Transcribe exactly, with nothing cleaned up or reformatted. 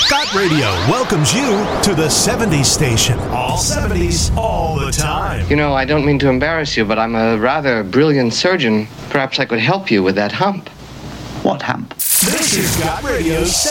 Scott Radio welcomes you to the seventies station. All seventies, all the time. You know, I don't mean to embarrass you, but I'm a rather brilliant surgeon. Perhaps I could help you with that hump. What hump? This is Scott Radio's